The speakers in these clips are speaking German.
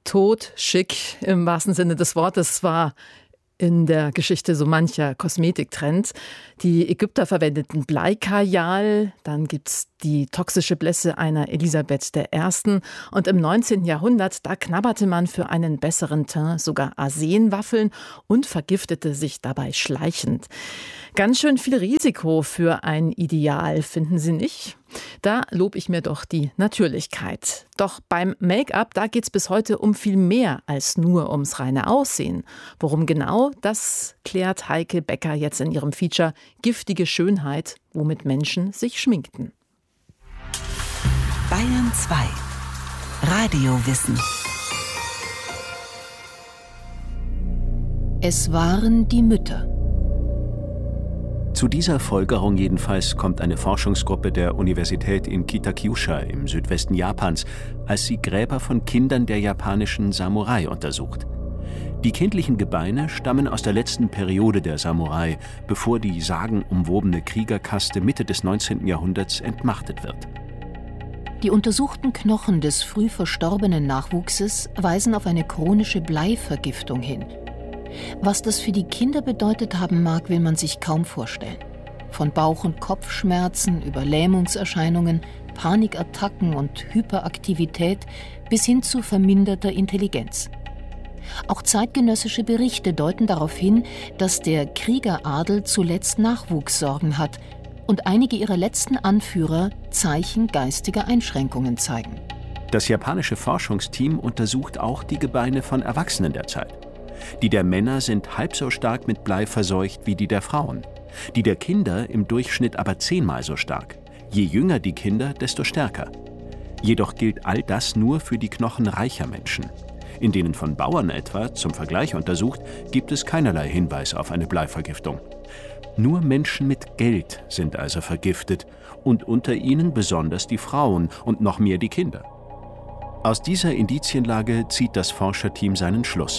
totschick im wahrsten Sinne des Wortes war in der Geschichte so mancher Kosmetiktrend. Die Ägypter verwendeten Bleikajal, dann gibt's die toxische Blässe einer Elisabeth I. Und im 19. Jahrhundert, da knabberte man für einen besseren Teint sogar Arsenwaffeln und vergiftete sich dabei schleichend. Ganz schön viel Risiko für ein Ideal, finden Sie nicht? Da lobe ich mir doch die Natürlichkeit. Doch beim Make-up, da geht's bis heute um viel mehr als nur ums reine Aussehen. Worum genau, das klärt Heike Becker jetzt in ihrem Feature Giftige Schönheit, womit Menschen sich schminkten. Bayern 2 Radiowissen. Es waren die Mütter. Zu dieser Folgerung jedenfalls kommt eine Forschungsgruppe der Universität in Kitakyusha im Südwesten Japans, als sie Gräber von Kindern der japanischen Samurai untersucht. Die kindlichen Gebeine stammen aus der letzten Periode der Samurai, bevor die sagenumwobene Kriegerkaste Mitte des 19. Jahrhunderts entmachtet wird. Die untersuchten Knochen des früh verstorbenen Nachwuchses weisen auf eine chronische Bleivergiftung hin. Was das für die Kinder bedeutet haben mag, will man sich kaum vorstellen. Von Bauch- und Kopfschmerzen über Lähmungserscheinungen, Panikattacken und Hyperaktivität bis hin zu verminderter Intelligenz. Auch zeitgenössische Berichte deuten darauf hin, dass der Kriegeradel zuletzt Nachwuchssorgen hat und einige ihrer letzten Anführer Zeichen geistiger Einschränkungen zeigen. Das japanische Forschungsteam untersucht auch die Gebeine von Erwachsenen der Zeit. Die der Männer sind halb so stark mit Blei verseucht wie die der Frauen. Die der Kinder im Durchschnitt aber 10-mal so stark. Je jünger die Kinder, desto stärker. Jedoch gilt all das nur für die Knochen reicher Menschen. In denen von Bauern etwa, zum Vergleich untersucht, gibt es keinerlei Hinweis auf eine Bleivergiftung. Nur Menschen mit Geld sind also vergiftet und unter ihnen besonders die Frauen und noch mehr die Kinder. Aus dieser Indizienlage zieht das Forscherteam seinen Schluss.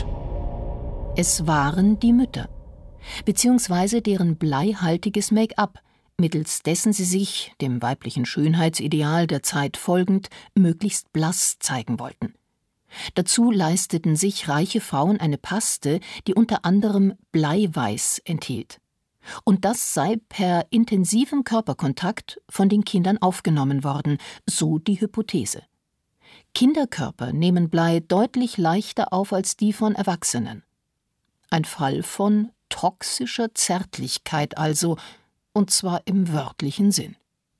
Es waren die Mütter, beziehungsweise deren bleihaltiges Make-up, mittels dessen sie sich, dem weiblichen Schönheitsideal der Zeit folgend, möglichst blass zeigen wollten. Dazu leisteten sich reiche Frauen eine Paste, die unter anderem Bleiweiß enthielt. Und das sei per intensivem Körperkontakt von den Kindern aufgenommen worden, so die Hypothese. Kinderkörper nehmen Blei deutlich leichter auf als die von Erwachsenen. Ein Fall von toxischer Zärtlichkeit also, und zwar im wörtlichen Sinn.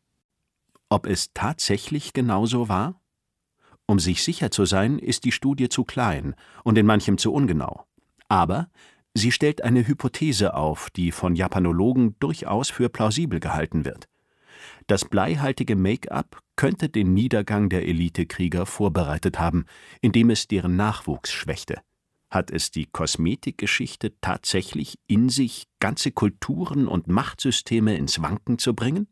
Ob es tatsächlich genauso war? Um sich sicher zu sein, ist die Studie zu klein und in manchem zu ungenau. Aber sie stellt eine Hypothese auf, die von Japanologen durchaus für plausibel gehalten wird. Das bleihaltige Make-up könnte den Niedergang der Elitekrieger vorbereitet haben, indem es deren Nachwuchs schwächte. Hat es die Kosmetikgeschichte tatsächlich in sich, ganze Kulturen und Machtsysteme ins Wanken zu bringen?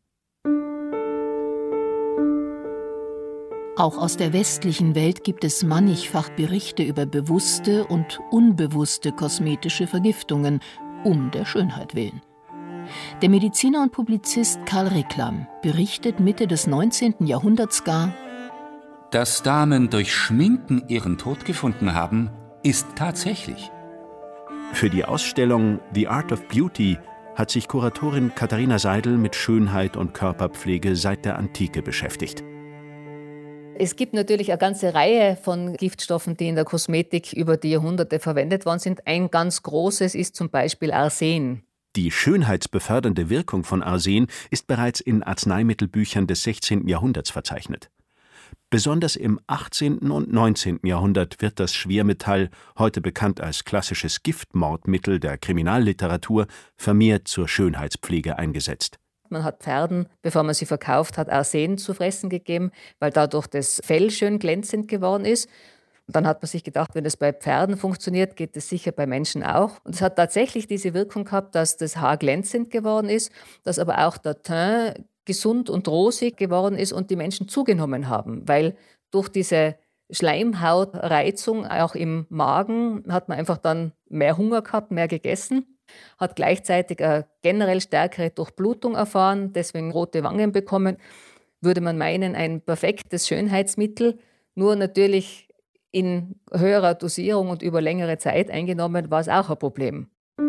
Auch aus der westlichen Welt gibt es mannigfach Berichte über bewusste und unbewusste kosmetische Vergiftungen, um der Schönheit willen. Der Mediziner und Publizist Karl Reklam berichtet Mitte des 19. Jahrhunderts gar: Dass Damen durch Schminken ihren Tod gefunden haben, ist tatsächlich. Für die Ausstellung The Art of Beauty hat sich Kuratorin Katharina Seidel mit Schönheit und Körperpflege seit der Antike beschäftigt. Es gibt natürlich eine ganze Reihe von Giftstoffen, die in der Kosmetik über die Jahrhunderte verwendet worden sind. Ein ganz großes ist zum Beispiel Arsen. Die schönheitsbefördernde Wirkung von Arsen ist bereits in Arzneimittelbüchern des 16. Jahrhunderts verzeichnet. Besonders im 18. und 19. Jahrhundert wird das Schwermetall, heute bekannt als klassisches Giftmordmittel der Kriminalliteratur, vermehrt zur Schönheitspflege eingesetzt. Man hat Pferden, bevor man sie verkauft hat, Arsen zu fressen gegeben, weil dadurch das Fell schön glänzend geworden ist. Und dann hat man sich gedacht, wenn das bei Pferden funktioniert, geht es sicher bei Menschen auch. Und es hat tatsächlich diese Wirkung gehabt, dass das Haar glänzend geworden ist, dass aber auch der Teint gesund und rosig geworden ist und die Menschen zugenommen haben, weil durch diese Schleimhautreizung auch im Magen hat man einfach dann mehr Hunger gehabt, mehr gegessen, hat gleichzeitig eine generell stärkere Durchblutung erfahren, deswegen rote Wangen bekommen, würde man meinen, ein perfektes Schönheitsmittel, nur natürlich in höherer Dosierung und über längere Zeit eingenommen, war es auch ein Problem.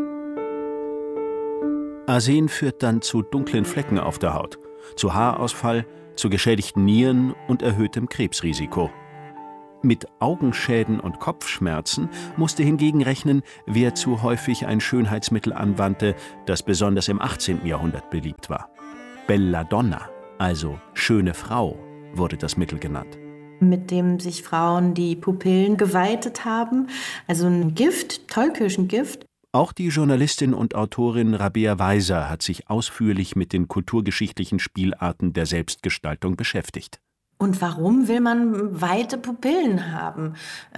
Arsen führt dann zu dunklen Flecken auf der Haut, zu Haarausfall, zu geschädigten Nieren und erhöhtem Krebsrisiko. Mit Augenschäden und Kopfschmerzen musste hingegen rechnen, wer zu häufig ein Schönheitsmittel anwandte, das besonders im 18. Jahrhundert beliebt war. Belladonna, also schöne Frau, wurde das Mittel genannt. Mit dem sich Frauen die Pupillen geweitet haben, also ein Gift, Tollkirschengift. Auch die Journalistin und Autorin Rabea Weiser hat sich ausführlich mit den kulturgeschichtlichen Spielarten der Selbstgestaltung beschäftigt. Und warum will man weite Pupillen haben?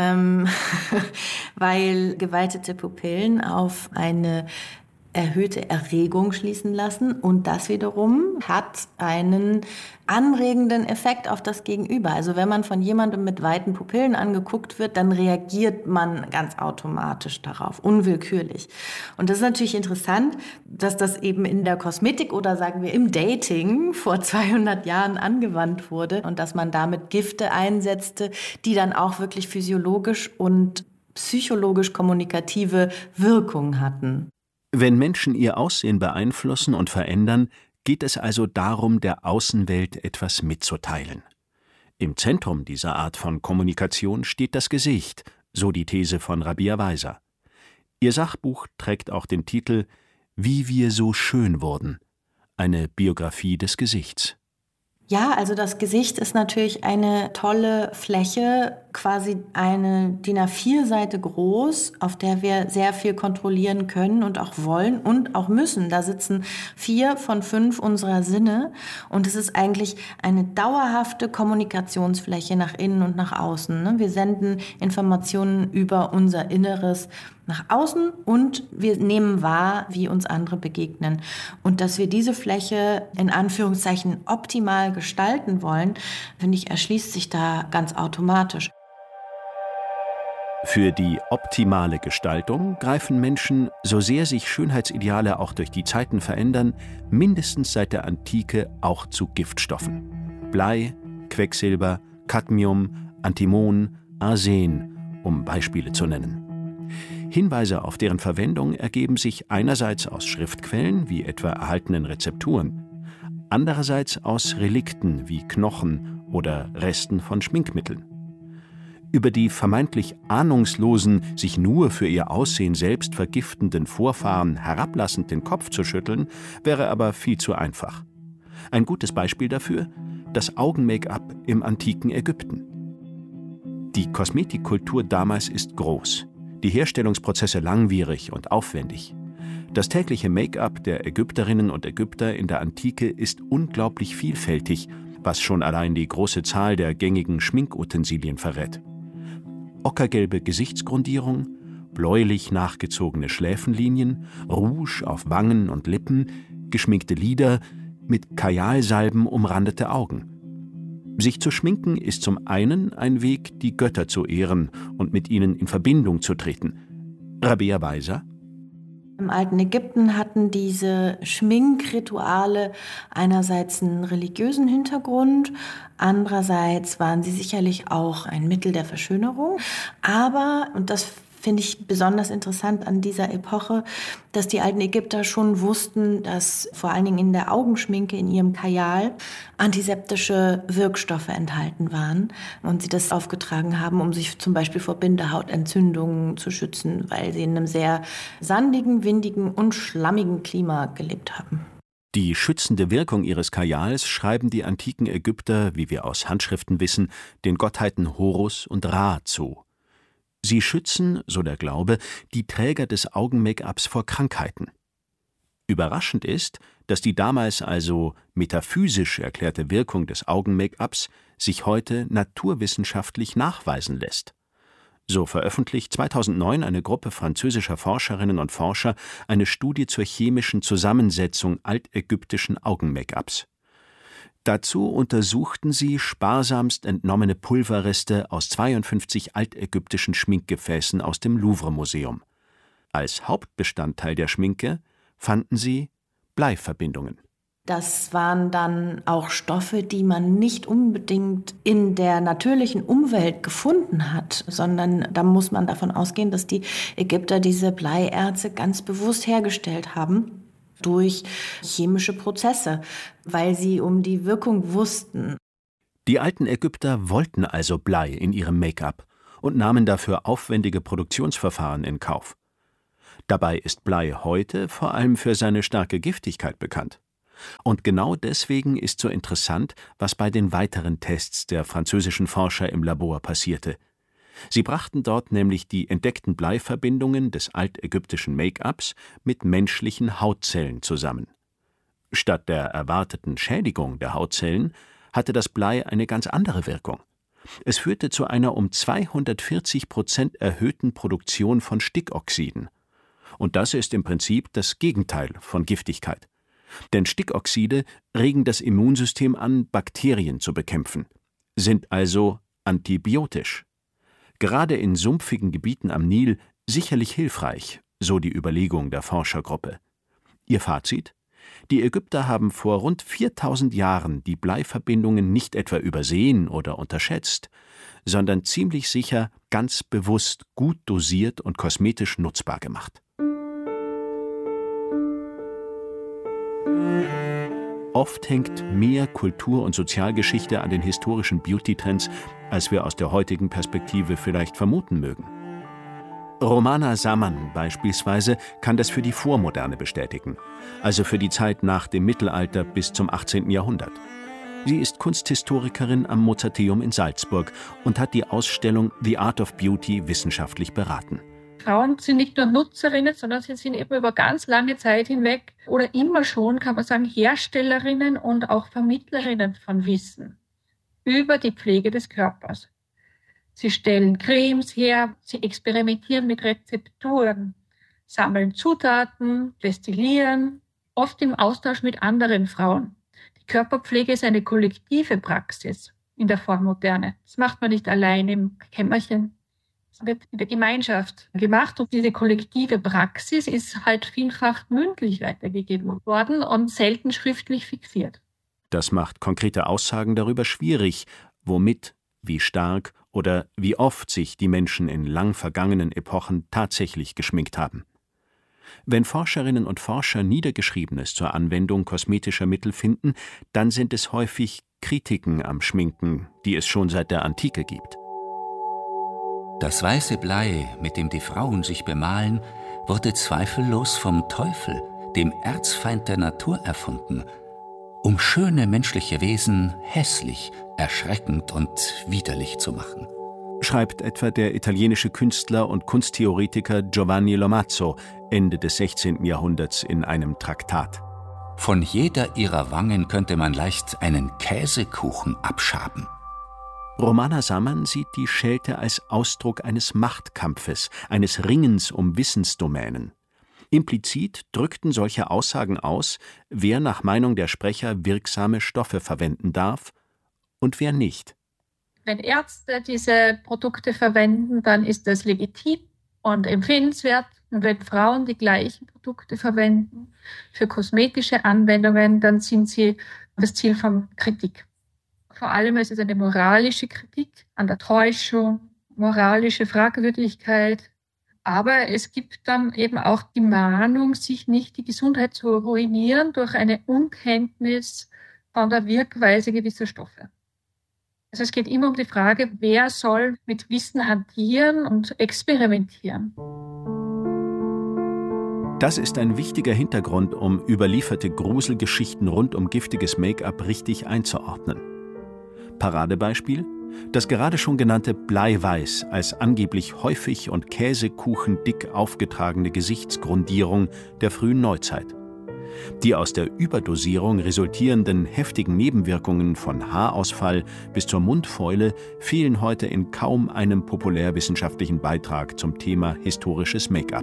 Weil geweitete Pupillen auf eine erhöhte Erregung schließen lassen und das wiederum hat einen anregenden Effekt auf das Gegenüber. Also wenn man von jemandem mit weiten Pupillen angeguckt wird, dann reagiert man ganz automatisch darauf, unwillkürlich. Und das ist natürlich interessant, dass das eben in der Kosmetik oder sagen wir im Dating vor 200 Jahren angewandt wurde und dass man damit Gifte einsetzte, die dann auch wirklich physiologisch und psychologisch kommunikative Wirkung hatten. Wenn Menschen ihr Aussehen beeinflussen und verändern, geht es also darum, der Außenwelt etwas mitzuteilen. Im Zentrum dieser Art von Kommunikation steht das Gesicht, so die These von Rabea Weiser. Ihr Sachbuch trägt auch den Titel »Wie wir so schön wurden«, eine Biografie des Gesichts. Ja, also das Gesicht ist natürlich eine tolle Fläche, quasi eine DIN A4-Seite groß, auf der wir sehr viel kontrollieren können und auch wollen und auch müssen. Da sitzen 4 von 5 unserer Sinne und es ist eigentlich eine dauerhafte Kommunikationsfläche nach innen und nach außen. Wir senden Informationen über unser Inneres nach außen und wir nehmen wahr, wie uns andere begegnen. Und dass wir diese Fläche in Anführungszeichen optimal gestalten wollen, finde ich, erschließt sich da ganz automatisch. Für die optimale Gestaltung greifen Menschen, so sehr sich Schönheitsideale auch durch die Zeiten verändern, mindestens seit der Antike auch zu Giftstoffen. Blei, Quecksilber, Cadmium, Antimon, Arsen, um Beispiele zu nennen. Hinweise auf deren Verwendung ergeben sich einerseits aus Schriftquellen, wie etwa erhaltenen Rezepturen, andererseits aus Relikten wie Knochen oder Resten von Schminkmitteln. Über die vermeintlich ahnungslosen, sich nur für ihr Aussehen selbst vergiftenden Vorfahren herablassend den Kopf zu schütteln, wäre aber viel zu einfach. Ein gutes Beispiel dafür: das Augen-Make-up im antiken Ägypten. Die Kosmetikkultur damals ist groß, die Herstellungsprozesse langwierig und aufwendig. Das tägliche Make-up der Ägypterinnen und Ägypter in der Antike ist unglaublich vielfältig, was schon allein die große Zahl der gängigen Schminkutensilien verrät. Ockergelbe Gesichtsgrundierung, bläulich nachgezogene Schläfenlinien, Rouge auf Wangen und Lippen, geschminkte Lider, mit Kajalsalben umrandete Augen. Sich zu schminken ist zum einen ein Weg, die Götter zu ehren und mit ihnen in Verbindung zu treten. Rabea Weiser: Im alten Ägypten hatten diese Schminkrituale einerseits einen religiösen Hintergrund, andererseits waren sie sicherlich auch ein Mittel der Verschönerung. Aber, und das finde ich besonders interessant an dieser Epoche, dass die alten Ägypter schon wussten, dass vor allen Dingen in der Augenschminke, in ihrem Kajal, antiseptische Wirkstoffe enthalten waren und sie das aufgetragen haben, um sich zum Beispiel vor Bindehautentzündungen zu schützen, weil sie in einem sehr sandigen, windigen und schlammigen Klima gelebt haben. Die schützende Wirkung ihres Kajals schreiben die antiken Ägypter, wie wir aus Handschriften wissen, den Gottheiten Horus und Ra zu. Sie schützen, so der Glaube, die Träger des Augen-Make-ups vor Krankheiten. Überraschend ist, dass die damals also metaphysisch erklärte Wirkung des Augen-Make-ups sich heute naturwissenschaftlich nachweisen lässt. So veröffentlicht 2009 eine Gruppe französischer Forscherinnen und Forscher eine Studie zur chemischen Zusammensetzung altägyptischen Augen-Make-ups. Dazu untersuchten sie sparsamst entnommene Pulverreste aus 52 altägyptischen Schminkgefäßen aus dem Louvre-Museum. Als Hauptbestandteil der Schminke fanden sie Bleiverbindungen. Das waren dann auch Stoffe, die man nicht unbedingt in der natürlichen Umwelt gefunden hat, sondern da muss man davon ausgehen, dass die Ägypter diese Bleierze ganz bewusst hergestellt haben durch chemische Prozesse, weil sie um die Wirkung wussten. Die alten Ägypter wollten also Blei in ihrem Make-up und nahmen dafür aufwendige Produktionsverfahren in Kauf. Dabei ist Blei heute vor allem für seine starke Giftigkeit bekannt. Und genau deswegen ist so interessant, was bei den weiteren Tests der französischen Forscher im Labor passierte. Sie brachten dort nämlich die entdeckten Bleiverbindungen des altägyptischen Make-ups mit menschlichen Hautzellen zusammen. Statt der erwarteten Schädigung der Hautzellen hatte das Blei eine ganz andere Wirkung. Es führte zu einer um 240% erhöhten Produktion von Stickoxiden. Und das ist im Prinzip das Gegenteil von Giftigkeit. Denn Stickoxide regen das Immunsystem an, Bakterien zu bekämpfen, sind also antibiotisch. Gerade in sumpfigen Gebieten am Nil sicherlich hilfreich, so die Überlegung der Forschergruppe. Ihr Fazit? Die Ägypter haben vor rund 4000 Jahren die Bleiverbindungen nicht etwa übersehen oder unterschätzt, sondern ziemlich sicher ganz bewusst gut dosiert und kosmetisch nutzbar gemacht. Oft hängt mehr Kultur- und Sozialgeschichte an den historischen Beauty-Trends, als wir aus der heutigen Perspektive vielleicht vermuten mögen. Romana Samann beispielsweise kann das für die Vormoderne bestätigen, also für die Zeit nach dem Mittelalter bis zum 18. Jahrhundert. Sie ist Kunsthistorikerin am Mozarteum in Salzburg und hat die Ausstellung The Art of Beauty wissenschaftlich beraten. Frauen sind nicht nur Nutzerinnen, sondern sie sind eben über ganz lange Zeit hinweg oder immer schon, kann man sagen, Herstellerinnen und auch Vermittlerinnen von Wissen über die Pflege des Körpers. Sie stellen Cremes her, sie experimentieren mit Rezepturen, sammeln Zutaten, destillieren, oft im Austausch mit anderen Frauen. Die Körperpflege ist eine kollektive Praxis in der Vormoderne. Das macht man nicht allein im Kämmerchen. Es wird in der Gemeinschaft gemacht und diese kollektive Praxis ist halt vielfach mündlich weitergegeben worden und selten schriftlich fixiert. Das macht konkrete Aussagen darüber schwierig, womit, wie stark oder wie oft sich die Menschen in lang vergangenen Epochen tatsächlich geschminkt haben. Wenn Forscherinnen und Forscher Niedergeschriebenes zur Anwendung kosmetischer Mittel finden, dann sind es häufig Kritiken am Schminken, die es schon seit der Antike gibt. Das weiße Blei, mit dem die Frauen sich bemalen, wurde zweifellos vom Teufel, dem Erzfeind der Natur, erfunden, um schöne menschliche Wesen hässlich, erschreckend und widerlich zu machen. Schreibt etwa der italienische Künstler und Kunsttheoretiker Giovanni Lomazzo Ende des 16. Jahrhunderts in einem Traktat. Von jeder ihrer Wangen könnte man leicht einen Käsekuchen abschaben. Romana Samann sieht die Schelte als Ausdruck eines Machtkampfes, eines Ringens um Wissensdomänen. Implizit drückten solche Aussagen aus, wer nach Meinung der Sprecher wirksame Stoffe verwenden darf und wer nicht. Wenn Ärzte diese Produkte verwenden, dann ist das legitim und empfehlenswert. Und wenn Frauen die gleichen Produkte verwenden für kosmetische Anwendungen, dann sind sie das Ziel von Kritik. Vor allem ist es eine moralische Kritik an der Täuschung, moralische Fragwürdigkeit. Aber es gibt dann eben auch die Mahnung, sich nicht die Gesundheit zu ruinieren durch eine Unkenntnis von der Wirkweise gewisser Stoffe. Also es geht immer um die Frage, wer soll mit Wissen hantieren und experimentieren. Das ist ein wichtiger Hintergrund, um überlieferte Gruselgeschichten rund um giftiges Make-up richtig einzuordnen. Paradebeispiel: das gerade schon genannte Bleiweiß als angeblich häufig und käsekuchendick aufgetragene Gesichtsgrundierung der frühen Neuzeit. Die aus der Überdosierung resultierenden heftigen Nebenwirkungen von Haarausfall bis zur Mundfäule fehlen heute in kaum einem populärwissenschaftlichen Beitrag zum Thema historisches Make-up.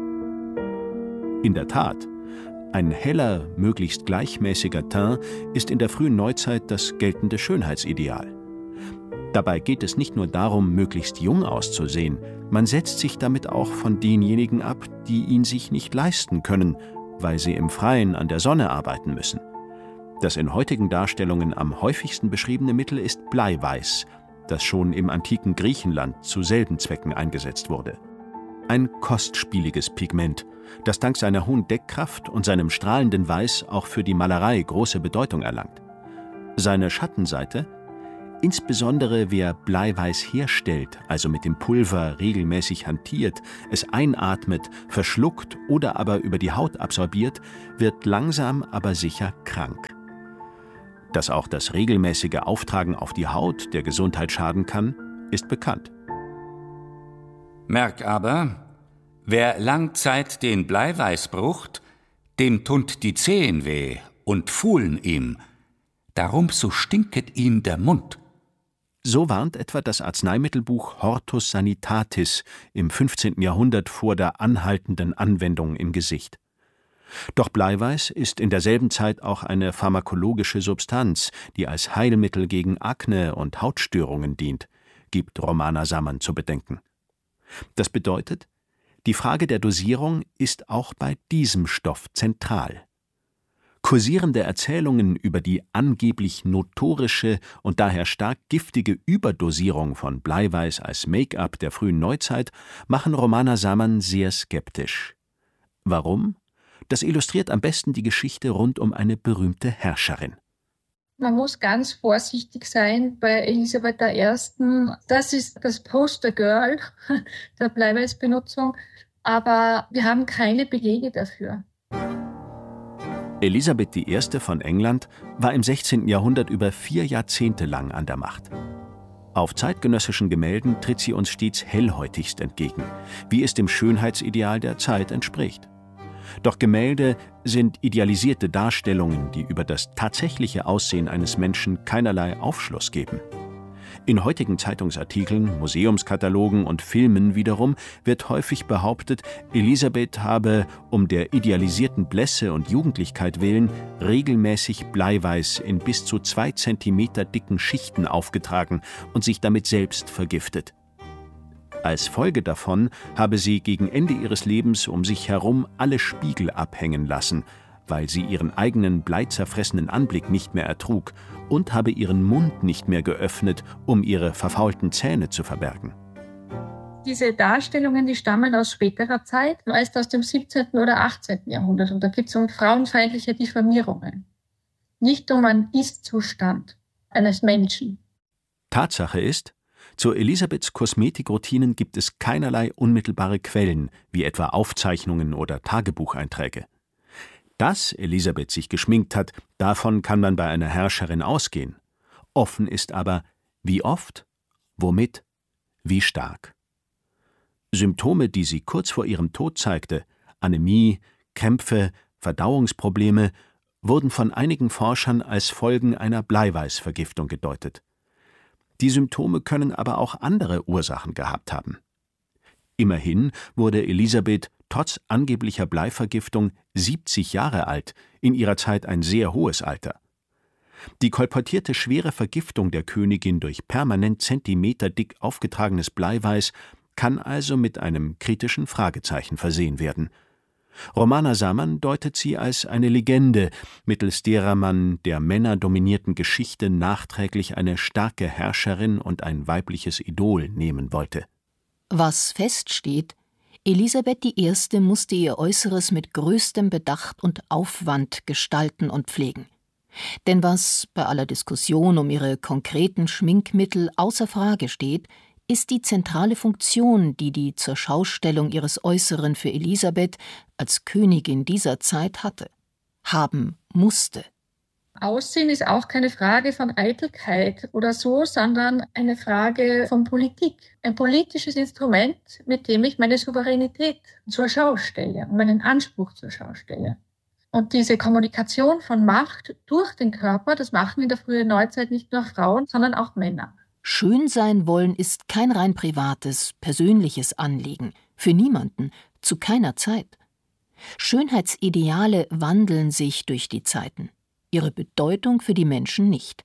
In der Tat, ein heller, möglichst gleichmäßiger Teint ist in der frühen Neuzeit das geltende Schönheitsideal. Dabei geht es nicht nur darum, möglichst jung auszusehen, man setzt sich damit auch von denjenigen ab, die ihn sich nicht leisten können, weil sie im Freien an der Sonne arbeiten müssen. Das in heutigen Darstellungen am häufigsten beschriebene Mittel ist Bleiweiß, das schon im antiken Griechenland zu selben Zwecken eingesetzt wurde. Ein kostspieliges Pigment, das dank seiner hohen Deckkraft und seinem strahlenden Weiß auch für die Malerei große Bedeutung erlangt. Seine Schattenseite: insbesondere wer Bleiweiß herstellt, also mit dem Pulver regelmäßig hantiert, es einatmet, verschluckt oder aber über die Haut absorbiert, wird langsam aber sicher krank. Dass auch das regelmäßige Auftragen auf die Haut der Gesundheit schaden kann, ist bekannt. Merk aber, wer lang Zeit den Bleiweiß brucht, dem tunt die Zehen weh und Fuhlen ihm, darum so stinket ihm der Mund. So warnt etwa das Arzneimittelbuch Hortus Sanitatis im 15. Jahrhundert vor der anhaltenden Anwendung im Gesicht. Doch Bleiweiß ist in derselben Zeit auch eine pharmakologische Substanz, die als Heilmittel gegen Akne und Hautstörungen dient, gibt Romana Samman zu bedenken. Das bedeutet, die Frage der Dosierung ist auch bei diesem Stoff zentral. Kursierende Erzählungen über die angeblich notorische und daher stark giftige Überdosierung von Bleiweiß als Make-up der frühen Neuzeit machen Romana Samman sehr skeptisch. Warum? Das illustriert am besten die Geschichte rund um eine berühmte Herrscherin. Man muss ganz vorsichtig sein bei Elisabeth I. Das ist das Postergirl der Bleiweißbenutzung, aber wir haben keine Belege dafür. Elisabeth I. von England war im 16. Jahrhundert über 4 Jahrzehnte lang an der Macht. Auf zeitgenössischen Gemälden tritt sie uns stets hellhäutigst entgegen, wie es dem Schönheitsideal der Zeit entspricht. Doch Gemälde sind idealisierte Darstellungen, die über das tatsächliche Aussehen eines Menschen keinerlei Aufschluss geben. In heutigen Zeitungsartikeln, Museumskatalogen und Filmen wiederum wird häufig behauptet, Elisabeth habe um der idealisierten Blässe und Jugendlichkeit willen regelmäßig Bleiweiß in bis zu 2 Zentimeter dicken Schichten aufgetragen und sich damit selbst vergiftet. Als Folge davon habe sie gegen Ende ihres Lebens um sich herum alle Spiegel abhängen lassen, weil sie ihren eigenen bleizerfressenen Anblick nicht mehr ertrug, und habe ihren Mund nicht mehr geöffnet, um ihre verfaulten Zähne zu verbergen. Diese Darstellungen, die stammen aus späterer Zeit, meist aus dem 17. oder 18. Jahrhundert. Und da geht es um frauenfeindliche Diffamierungen, nicht um einen Ist-Zustand eines Menschen. Tatsache ist, zu Elisabeths Kosmetikroutinen gibt es keinerlei unmittelbare Quellen, wie etwa Aufzeichnungen oder Tagebucheinträge. Dass Elisabeth sich geschminkt hat, davon kann man bei einer Herrscherin ausgehen. Offen ist aber, wie oft, womit, wie stark. Symptome, die sie kurz vor ihrem Tod zeigte, Anämie, Krämpfe, Verdauungsprobleme, wurden von einigen Forschern als Folgen einer Bleiweißvergiftung gedeutet. Die Symptome können aber auch andere Ursachen gehabt haben. Immerhin wurde Elisabeth trotz angeblicher Bleivergiftung 70 Jahre alt, in ihrer Zeit ein sehr hohes Alter. Die kolportierte schwere Vergiftung der Königin durch permanent zentimeterdick aufgetragenes Bleiweiß kann also mit einem kritischen Fragezeichen versehen werden. Romana Samman deutet sie als eine Legende, mittels derer man der männerdominierten Geschichte nachträglich eine starke Herrscherin und ein weibliches Idol nehmen wollte. Was feststeht: Elisabeth I. musste ihr Äußeres mit größtem Bedacht und Aufwand gestalten und pflegen. Denn was bei aller Diskussion um ihre konkreten Schminkmittel außer Frage steht, ist die zentrale Funktion, die die Zurschaustellung ihres Äußeren für Elisabeth als Königin dieser Zeit hatte, haben musste. Aussehen ist auch keine Frage von Eitelkeit oder so, sondern eine Frage von Politik. Ein politisches Instrument, mit dem ich meine Souveränität zur Schau stelle und meinen Anspruch zur Schau stelle. Und diese Kommunikation von Macht durch den Körper, das machen in der frühen Neuzeit nicht nur Frauen, sondern auch Männer. Schön sein wollen ist kein rein privates, persönliches Anliegen, für niemanden, zu keiner Zeit. Schönheitsideale wandeln sich durch die Zeiten, ihre Bedeutung für die Menschen nicht.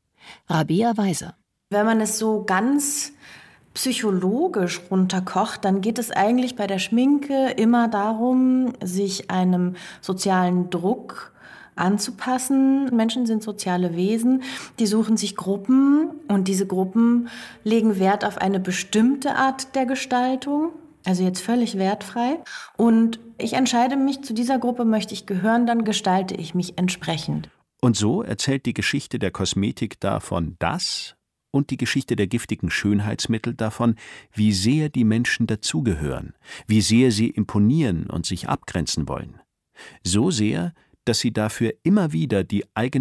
Rabea Weiser. Wenn man es so ganz psychologisch runterkocht, dann geht es eigentlich bei der Schminke immer darum, sich einem sozialen Druck anzupassen. Menschen sind soziale Wesen, die suchen sich Gruppen und diese Gruppen legen Wert auf eine bestimmte Art der Gestaltung, also jetzt völlig wertfrei. Und ich entscheide mich, zu dieser Gruppe möchte ich gehören, dann gestalte ich mich entsprechend. Und so erzählt die Geschichte der Kosmetik davon das und die Geschichte der giftigen Schönheitsmittel davon, wie sehr die Menschen dazugehören, wie sehr sie imponieren und sich abgrenzen wollen. So sehr, dass sie dafür immer wieder die eigene